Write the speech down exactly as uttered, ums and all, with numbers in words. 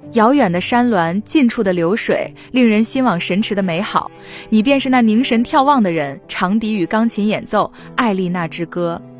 遥远的山峦，近处的流水，令人心往神驰的美好。你便是那凝神眺望的人，长笛与钢琴演奏，艾丽娜之歌。